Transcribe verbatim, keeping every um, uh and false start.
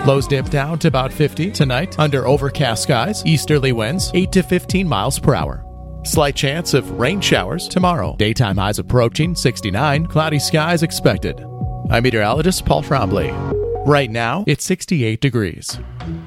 Lows dip down to about fifty tonight under overcast skies. Easterly winds eight to fifteen miles per hour. Slight chance of rain showers tomorrow. Daytime highs approaching sixty-nine. Cloudy skies expected. I'm meteorologist Paul Trombley. Right now, it's sixty-eight degrees.